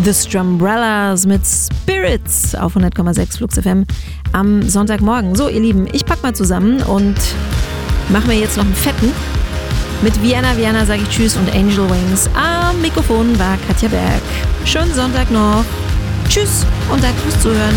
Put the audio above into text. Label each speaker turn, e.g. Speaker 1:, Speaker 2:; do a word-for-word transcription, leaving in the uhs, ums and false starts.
Speaker 1: The Strumbrellas mit Spirits auf hundert Komma sechs Flux F M am Sonntagmorgen. So, ihr Lieben, ich pack mal zusammen und mache mir jetzt noch einen fetten. Mit Vienna Vienna sage ich Tschüss und Angel Wings. Am Mikrofon war Katja Berg. Schönen Sonntag noch. Tschüss und danke fürs Zuhören.